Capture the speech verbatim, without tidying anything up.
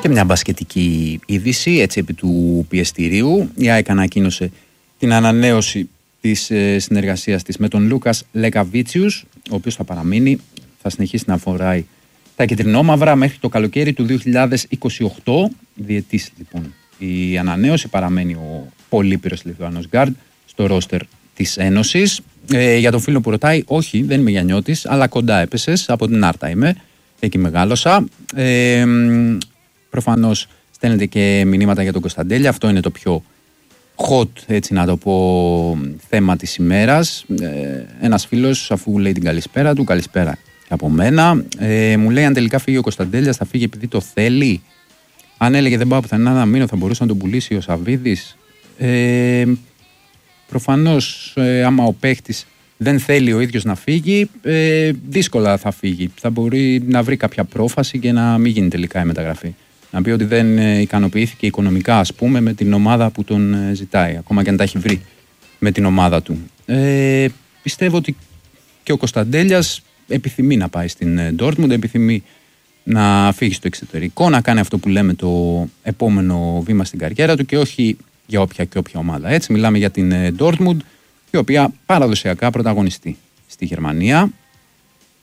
Και μια μπασκετική είδηση, έτσι επί του πιεστηρίου. Η ΑΕΚ ανακοίνωσε την ανανέωση της ε, συνεργασίας της με τον Λούκας Λεκαβίτσιους, ο οποίος θα παραμείνει, θα συνεχίσει να φοράει τα κεντρινόμαυρα μέχρι το καλοκαίρι του δύο χιλιάδες είκοσι οκτώ. Διετής λοιπόν η ανανέωση, παραμένει ο πολύπυρος Λιθουανός γκάρντ στο ρόστερ της Ένωσης. Ε, για τον φίλο που ρωτάει, όχι, δεν είμαι Γιαννιώτης, αλλά κοντά έπεσες, από την Άρτα είμαι, εκεί μεγάλωσα. Ε, προφανώς στέλνετε και μηνύματα για τον Κωνσταντέλια, αυτό είναι το πιο hot, έτσι να το πω, θέμα της ημέρας. Ε, ένας φίλος, αφού λέει την καλησπέρα του, καλησπέρα και από μένα, ε, μου λέει αν τελικά φύγει ο Κωνσταντέλιας θα φύγει επειδή το θέλει. Αν έλεγε δεν πάω πουθενά να μείνω, θα μπορούσε να τον πουλήσει ο Σαββίδης. Ε, προφανώς ε, άμα ο παίχτης δεν θέλει ο ίδιος να φύγει, ε, δύσκολα θα φύγει. Θα μπορεί να βρει κάποια πρόφαση και να μην γίνει τελικά η μεταγραφή. Να πει ότι δεν ικανοποιήθηκε οικονομικά, ας πούμε, με την ομάδα που τον ζητάει, ακόμα και αν τα έχει βρει με την ομάδα του. Ε, πιστεύω ότι και ο Κωνσταντέλιας επιθυμεί να πάει στην Ντόρτμουντ, επιθυμεί να φύγει στο εξωτερικό, να κάνει αυτό που λέμε το επόμενο βήμα στην καριέρα του και όχι για όποια και όποια ομάδα. Έτσι, μιλάμε για την Ντόρτμουντ, η οποία παραδοσιακά πρωταγωνιστεί στη Γερμανία.